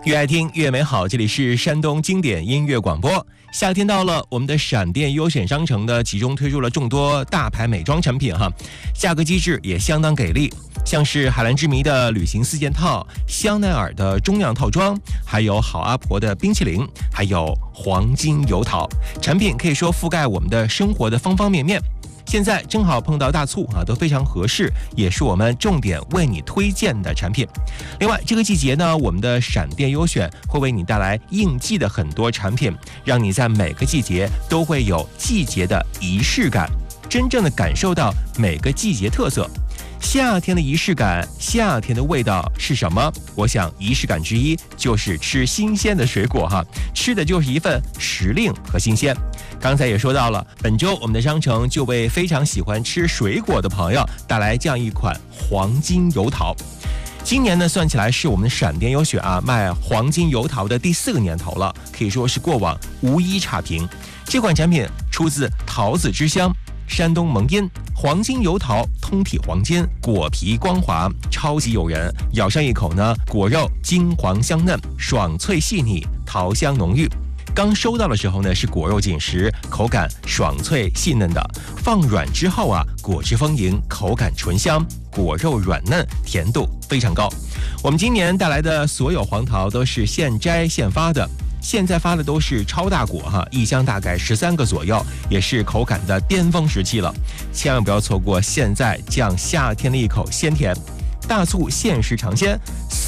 越爱听越美好，这里是山东经典音乐广播。夏天到了，我们的闪电优选商城呢，集中推出了众多大牌美妆产品哈，价格机制也相当给力，像是海蓝之谜的旅行4件套、香奈儿的中样套装，还有好阿婆的冰淇淋，还有黄金油桃，产品可以说覆盖我们的生活的方方面面。现在正好碰到大促啊，都非常合适，也是我们重点为你推荐的产品。另外，这个季节呢，我们的闪电优选会为你带来应季的很多产品，让你在每个季节都会有季节的仪式感，真正的感受到每个季节特色。夏天的仪式感，夏天的味道是什么？我想仪式感之一就是吃新鲜的水果哈，吃的就是一份时令和新鲜。刚才也说到了，本周我们的商城就为非常喜欢吃水果的朋友带来这样一款黄金油桃。今年呢，算起来是我们闪电优选啊卖黄金油桃的第4个年头了，可以说是过往无一差评。这款产品出自桃子之乡山东蒙阴，黄金油桃通体黄金，果皮光滑，超级诱人。咬上一口呢，果肉金黄香嫩，爽脆细腻，桃香浓郁。刚收到的时候呢，是果肉紧实，口感爽脆细嫩的。放软之后啊，果汁丰盈，口感醇香，果肉软嫩，甜度非常高。我们今年带来的所有黄桃都是现摘现发的。现在发的都是超大果哈，一箱大概13个左右，也是口感的巅峰时期了，千万不要错过现在这样夏天的一口鲜甜。大促限时尝鲜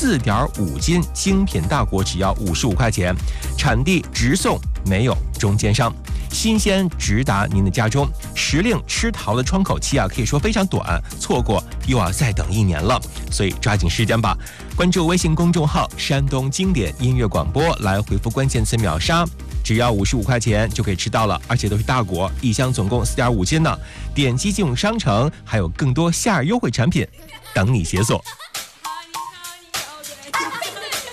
，4.5斤精品大果只要55块钱，产地直送，没有中间商，新鲜直达您的家中。时令吃桃的窗口期啊，可以说非常短，错过又要再等1年了，所以抓紧时间吧。关注微信公众号山东经典音乐广播，来回复关键词秒杀，只要55块钱就可以吃到了，而且都是大果，一箱总共4.5斤呢。点击进入商城，还有更多夏日优惠产品等你解锁。